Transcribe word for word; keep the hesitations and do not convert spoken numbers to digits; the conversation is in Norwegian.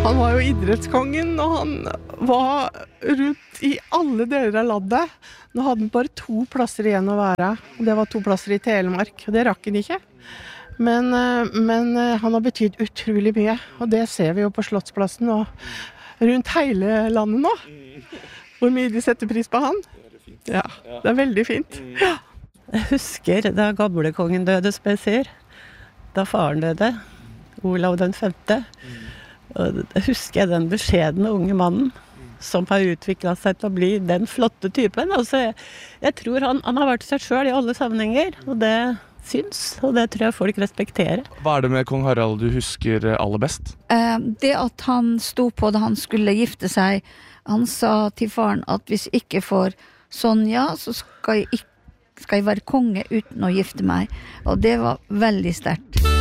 Han var jo idrettskongen, og han var rundt i alle deler av landet. Nå hadde han bare to plasser igjen å være. Det var to plasser i Telemark, og det rakk han ikke. Men, men han har betydd utrolig mye, og det ser vi jo på Slottsplassen og rundt hele landet nå. Hvor mye de setter pris på han. Ja, det er veldig fint. Ja. Jeg husker da gamle kongen døde spesielt, da faren døde, Olav den femte. Og jeg husker den beskjedne unge mannen som har utviklet seg til å bli den flotte typen. Altså, jeg, jeg tror han, han har vært seg selv i alle sammenhenger, og det syns, og det tror jeg folk respekterer. Hva er det med kong Harald du husker aller best? Eh, det at han sto på da han skulle gifte seg, han sa til faren at hvis ikke får Sonja, så skal jeg, ikke, skal jeg være konge uten å gifte meg. Og det var veldig sterkt.